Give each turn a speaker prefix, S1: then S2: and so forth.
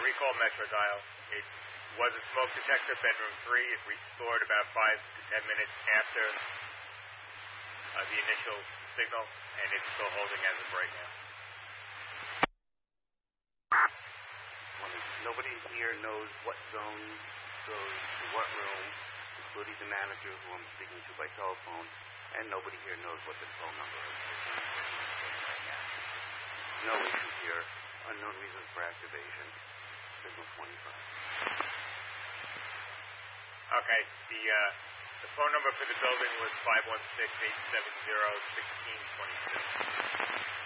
S1: recall Metro dial. It was a smoke detector, bedroom 3. It restored about 5 to 10 minutes after the initial signal, and it's still holding as of right now.
S2: Nobody here knows what zone goes to what room, including the manager who I'm speaking to by telephone, and nobody here knows what the phone number is. No issue here. Unknown reasons for activation. Signal 25.
S1: Okay. The phone number for the building was 516-870-1622.